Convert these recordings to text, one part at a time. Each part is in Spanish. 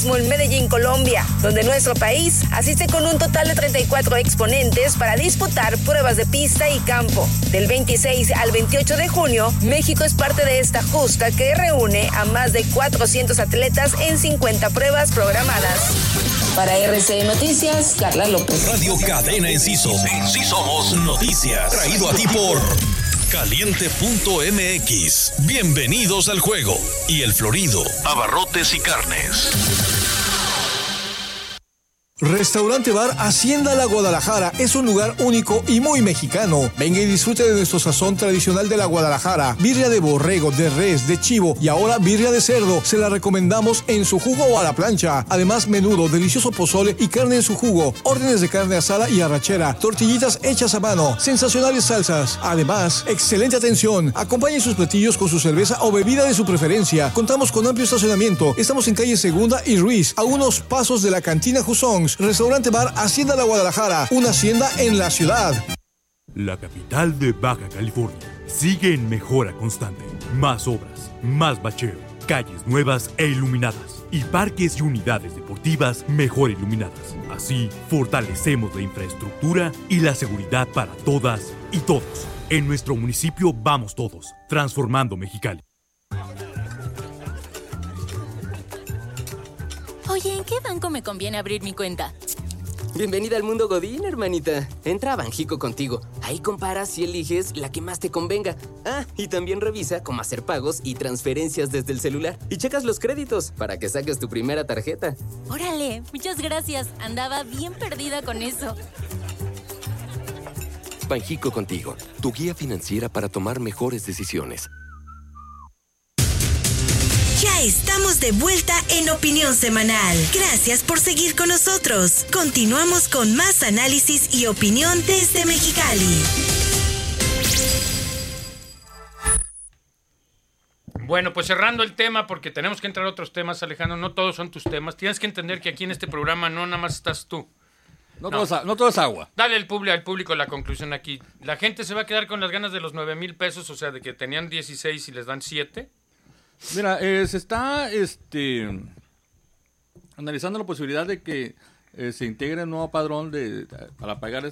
en Medellín, Colombia, donde nuestro país asiste con un total de 34 exponentes para disputar pruebas de pista y campo. Del 26 al 28 de junio, México es parte de esta justa que reúne a más de 400 atletas en 50 pruebas programadas. Para RCN Noticias, Carla López. Radio Cadena Enciso. En Sí Somos Noticias. Traído a ti por Caliente.mx. Bienvenidos al juego. Y El Florido, abarrotes y carnes. Restaurante Bar Hacienda La Guadalajara es un lugar único y muy mexicano. Venga y disfrute de nuestro sazón tradicional de la Guadalajara. Birria de borrego, de res, de chivo y ahora birria de cerdo. Se la recomendamos en su jugo o a la plancha. Además, menudo, delicioso pozole y carne en su jugo. Órdenes de carne asada y arrachera. Tortillitas hechas a mano. Sensacionales salsas. Además, excelente atención. Acompañe sus platillos con su cerveza o bebida de su preferencia. Contamos con amplio estacionamiento. Estamos en calle Segunda y Ruiz, a unos pasos de la cantina Jusons. Restaurante Bar Hacienda La Guadalajara, una hacienda en la ciudad. La capital de Baja California sigue en mejora constante. Más obras, más bacheo, calles nuevas e iluminadas y parques y unidades deportivas mejor iluminadas. Así fortalecemos la infraestructura y la seguridad para todas y todos. En nuestro municipio vamos todos, transformando Mexicali. Oye, ¿en qué banco me conviene abrir mi cuenta? Bienvenida al mundo Godín, hermanita. Entra a Banjico Contigo. Ahí comparas y eliges la que más te convenga. Ah, y también revisa cómo hacer pagos y transferencias desde el celular. Y checas los créditos para que saques tu primera tarjeta. Órale, muchas gracias. Andaba bien perdida con eso. Banjico Contigo, tu guía financiera para tomar mejores decisiones. Ya estamos de vuelta en Opinión Semanal. Gracias por seguir con nosotros. Continuamos con más análisis y opinión desde Mexicali. Bueno, pues cerrando el tema, porque tenemos que entrar a otros temas, Alejandro. No todos son tus temas. Tienes que entender que aquí en este programa no nada más estás tú. No todo es agua. Dale al público la conclusión aquí. La gente se va a quedar con las ganas de los 9,000 pesos, o sea, de que tenían 16 y les dan 7. Mira, se está analizando la posibilidad de que se integre un nuevo padrón para pagar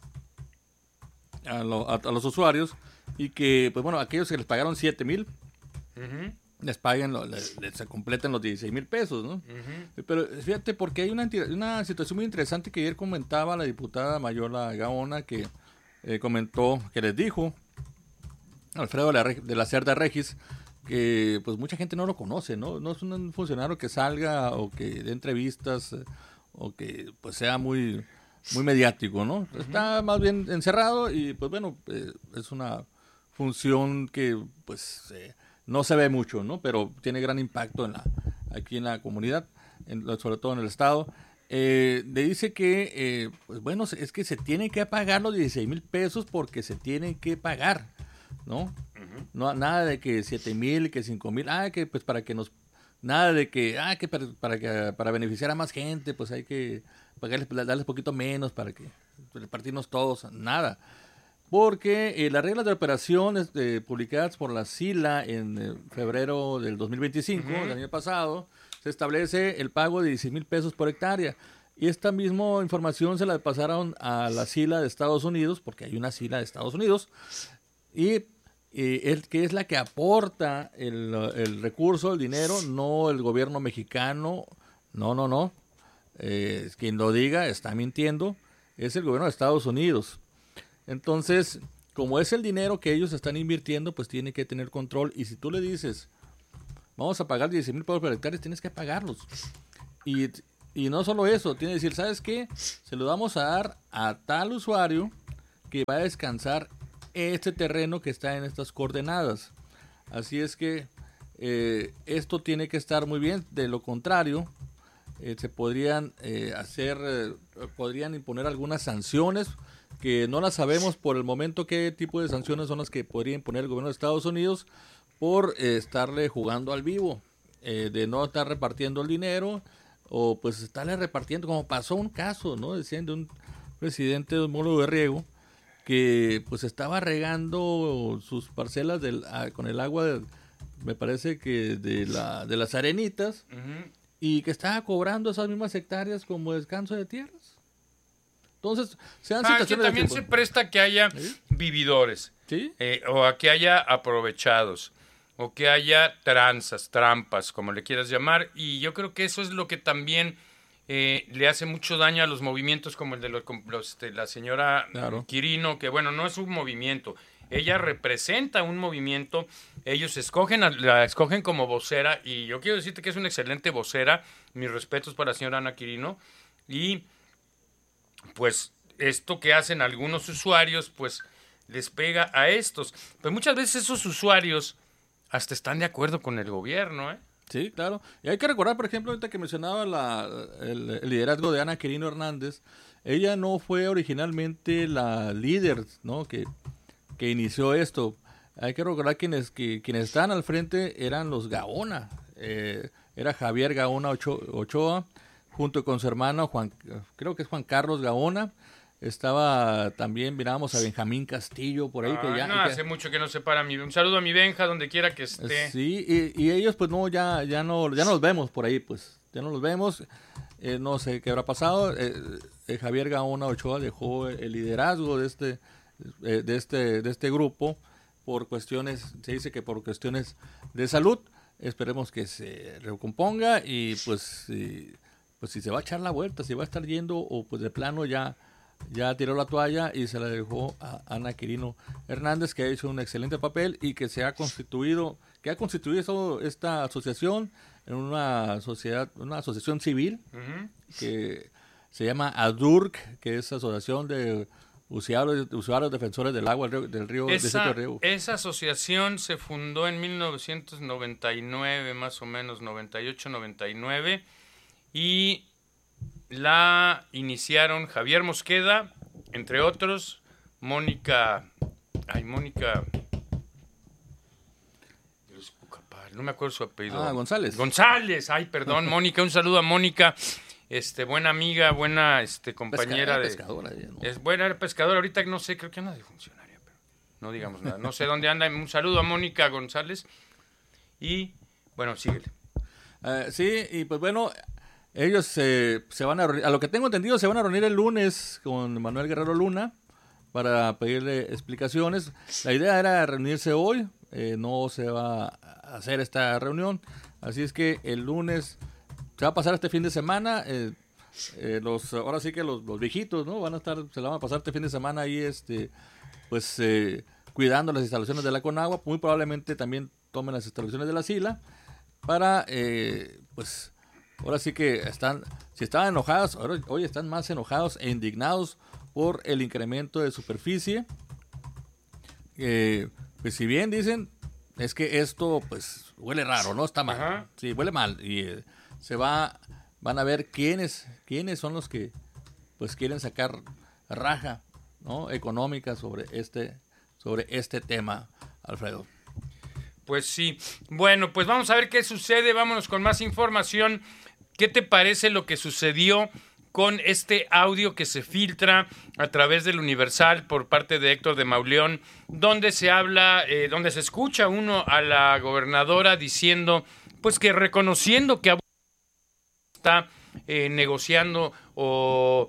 a los usuarios y que, pues bueno, aquellos que les pagaron 7,000 les paguen, se completen los 16,000 pesos, ¿no? Pero fíjate, porque hay una situación muy interesante que ayer comentaba la diputada Mayola Gaona, que comentó, que les dijo Alfredo de la Cerda Regis, que pues mucha gente no lo conoce, ¿no? No es un funcionario que salga o que dé entrevistas o que pues sea muy, muy mediático, ¿no? Está más bien encerrado y pues bueno, es una función que pues no se ve mucho, ¿no? Pero tiene gran impacto aquí en la comunidad, sobre todo en el estado. Le dice que, pues bueno, es que se tiene que pagar los 16,000 pesos porque se tienen que pagar, ¿no? No, nada de que 7,000, que 5,000, que pues nada de que, para beneficiar a más gente, pues hay que darles poquito menos para que repartirnos todos, nada. Porque las reglas de operación publicadas por la SILA en febrero del 2025, del año pasado, se establece el pago de 16,000 pesos por hectárea. Y esta misma información se la pasaron a la SILA de Estados Unidos, porque hay una SILA de Estados Unidos, y que es la que aporta el recurso, el dinero, no el gobierno mexicano, no. Quien lo diga está mintiendo, es el gobierno de Estados Unidos. Entonces, como es el dinero que ellos están invirtiendo, pues tiene que tener control. Y si tú le dices, vamos a pagar 16,000 pesos por hectárea, tienes que pagarlos. Y no solo eso, tiene que decir, ¿sabes qué? Se lo vamos a dar a tal usuario que va a descansar este terreno que está en estas coordenadas. Así es que esto tiene que estar muy bien. De lo contrario, se podrían podrían imponer algunas sanciones que no las sabemos por el momento qué tipo de sanciones son las que podría imponer el gobierno de Estados Unidos por estarle jugando al vivo, de no estar repartiendo el dinero o pues estarle repartiendo, como pasó un caso, ¿no? Decían de un presidente de un módulo de riego que pues estaba regando sus parcelas con el agua me parece que de las Arenitas, y que está cobrando esas mismas hectáreas como descanso de tierras. Entonces, sean situaciones que también se presta que haya vividores, ¿sí? O a que haya aprovechados, o que haya trampas, como le quieras llamar, y yo creo que eso es lo que también le hace mucho daño a los movimientos como el de la señora Quirino, que bueno, no es un movimiento, ella representa un movimiento, ellos la escogen como vocera, y yo quiero decirte que es una excelente vocera, mis respetos para la señora Ana Quirino, y pues esto que hacen algunos usuarios, pues les pega a estos. Pero muchas veces esos usuarios hasta están de acuerdo con el gobierno, ¿eh? Sí, claro. Y hay que recordar, por ejemplo, ahorita que mencionaba el liderazgo de Ana Quirino Hernández, ella no fue originalmente la líder, ¿no? que inició esto. Hay que recordar quienes estaban al frente eran los Gaona. Era Javier Gaona Ochoa, junto con su hermano creo que es Juan Carlos Gaona. Estaba también, mirábamos a Benjamín Castillo por ahí. Hace mucho que no se para un saludo a mi Benja, donde quiera que esté. Sí, y ellos pues no, ya no los vemos por ahí, pues. Ya no los vemos. No sé qué habrá pasado. Javier Gaona Ochoa dejó el liderazgo de este grupo por cuestiones, se dice que por cuestiones de salud. Esperemos que se recomponga y pues si se va a echar la vuelta, si va a estar yendo o pues de plano ya tiró la toalla y se la dejó a Ana Quirino Hernández, que ha hecho un excelente papel y que ha constituido esta asociación en una asociación civil que se llama ADURC, que es Asociación de Usuarios Defensores del Agua del Río. Esa asociación se fundó en 1999, más o menos, 98-99, y la iniciaron Javier Mosqueda, entre otros, Mónica, no me acuerdo su apellido. González, perdón, Mónica, un saludo a Mónica, buena amiga, buena compañera pescadora, ¿no? Es buena, era pescadora, ahorita no sé, creo que anda de funcionaria, pero no digamos nada, no sé dónde anda, un saludo a Mónica González, y bueno, síguele. Sí, y pues bueno, ellos se van a reunir, a lo que tengo entendido, se van a reunir el lunes con Manuel Guerrero Luna para pedirle explicaciones. La idea era reunirse hoy, no se va a hacer esta reunión, así es que el lunes se va a pasar este fin de semana. Ahora sí que los viejitos, ¿no? Se la van a pasar este fin de semana ahí, cuidando las instalaciones de la Conagua. Muy probablemente también tomen las instalaciones de la SILA para, ahora sí que si estaban enojados, hoy están más enojados e indignados por el incremento de superficie. Pues si bien dicen, es que esto pues huele raro, ¿no? Está mal. Ajá. Sí, huele mal. Y van a ver quiénes son los que pues quieren sacar raja, ¿no? Económica sobre este tema, Alfredo. Pues sí. Bueno, pues vamos a ver qué sucede. Vámonos con más información. ¿Qué te parece lo que sucedió con este audio que se filtra a través del Universal por parte de Héctor de Mauleón, donde se habla, donde se escucha a la gobernadora diciendo, pues que reconociendo que está negociando o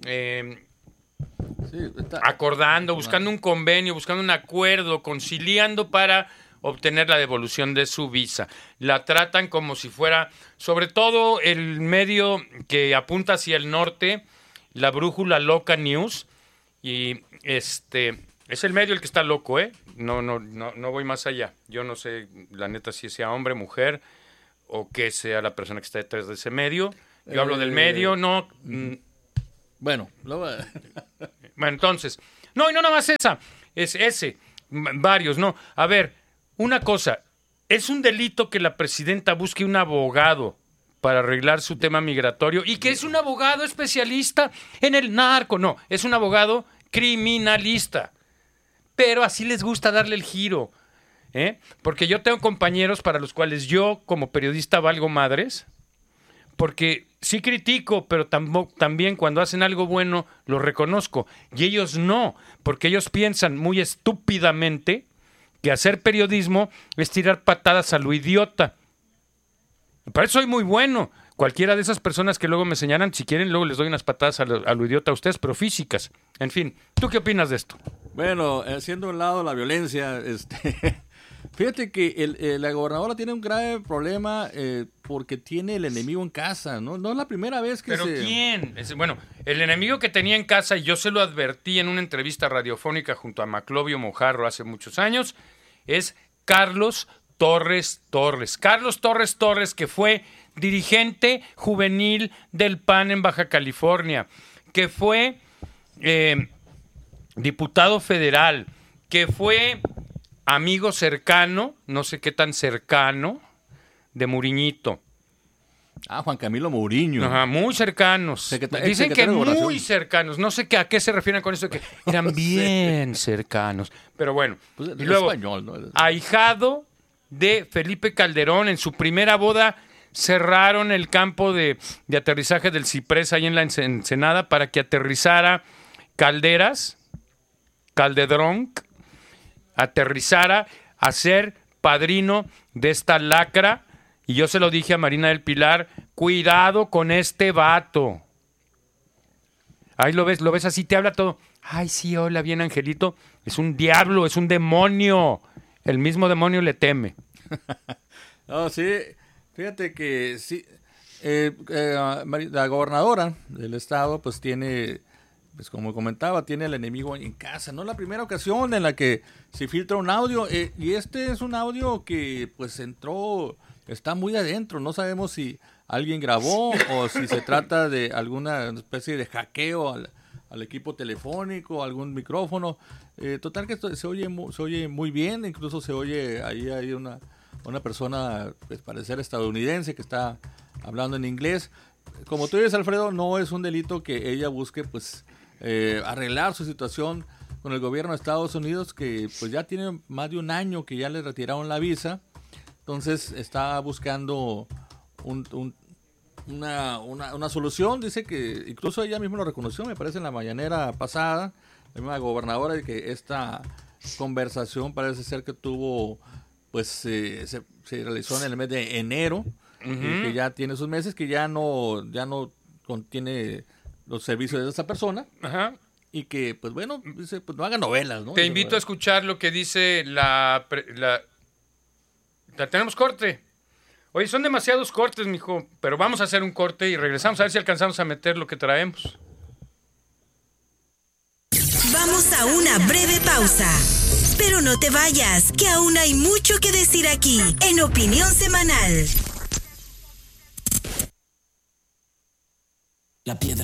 acordando, buscando un convenio, buscando un acuerdo, conciliando para obtener la devolución de su visa. La tratan como si fuera, sobre todo el medio que apunta hacia el norte, la Brújula Loca News, y es el medio el que está loco, ¿eh? No voy más allá. Yo no sé, la neta, si sea hombre, mujer, o que sea la persona que está detrás de ese medio. Yo hablo del medio, no... Bueno, entonces... No, y no nada más esa, es ese, varios, no. A ver, una cosa, es un delito que la presidenta busque un abogado para arreglar su tema migratorio y que es un abogado especialista en el narco. No, es un abogado criminalista. Pero así les gusta darle el giro, ¿eh? Porque yo tengo compañeros para los cuales yo, como periodista, valgo madres, porque sí critico, pero también cuando hacen algo bueno lo reconozco. Y ellos no, porque ellos piensan muy estúpidamente que hacer periodismo es tirar patadas a lo idiota. Para eso soy muy bueno. cualquiera de esas personas que luego me señalan, si quieren, luego les doy unas patadas a lo idiota a ustedes, pero físicas. En fin, ¿tú qué opinas de esto? Bueno, haciendo a un lado la violencia, fíjate que la gobernadora tiene un grave problema porque tiene el enemigo en casa, ¿no? No es la primera vez que ¿Pero quién? Bueno, el enemigo que tenía en casa, y yo se lo advertí en una entrevista radiofónica junto a Maclovio Mojarro hace muchos años, es Carlos Torres Torres. Carlos Torres Torres, que fue dirigente juvenil del PAN en Baja California, que fue diputado federal, que fue amigo cercano, no sé qué tan cercano, de Muriñito. Juan Camilo Mourinho. Ajá, muy cercanos. Dicen que muy cercanos. No sé a qué se refieren con eso, que eran bien cercanos. Pero bueno, pues y luego, español, ¿no? Ahijado de Felipe Calderón, en su primera boda cerraron el campo de aterrizaje del Ciprés ahí en la Ensenada para que aterrizara Calderón, aterrizara a ser padrino de esta lacra. Y yo se lo dije a Marina del Pilar, cuidado con este vato. Ahí lo ves así, te habla todo. Ay, sí, hola, bien, Angelito. Es un diablo, es un demonio. El mismo demonio le teme. No, sí, fíjate que sí, la gobernadora del estado pues tiene, pues como comentaba, tiene el enemigo en casa. No es la primera ocasión en la que se filtra un audio, y este es un audio que pues está muy adentro. No sabemos si alguien grabó o si se trata de alguna especie de hackeo al equipo telefónico, algún micrófono. Total que se oye muy bien, incluso se oye, ahí hay una persona, pues, parecer estadounidense, que está hablando en inglés. Como tú dices, Alfredo, no es un delito que ella busque pues arreglar su situación con el gobierno de Estados Unidos, que pues ya tiene más de un año que ya le retiraron la visa. Entonces está buscando una solución. Dice que incluso ella misma lo reconoció, me parece, en la mañanera pasada, la misma gobernadora, de que esta conversación parece ser que tuvo, pues se realizó en el mes de enero, que ya tiene sus meses, que ya no contiene los servicios de esa persona. Ajá. Y que, pues bueno, dice, pues no haga novelas, ¿no? Te invito a escuchar lo que dice la tenemos corte. Oye, son demasiados cortes, mijo, pero vamos a hacer un corte y regresamos a ver si alcanzamos a meter lo que traemos. Vamos a una breve pausa. Pero no te vayas, que aún hay mucho que decir aquí, en Opinión Semanal. La piedra